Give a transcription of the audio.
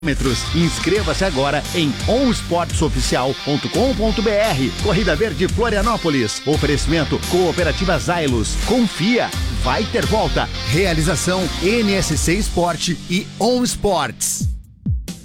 Inscreva-se agora em onsportsoficial.com.br. Corrida Verde Florianópolis. Oferecimento Cooperativa Zailos. Confia, vai ter volta. Realização NSC Esporte e On Sports.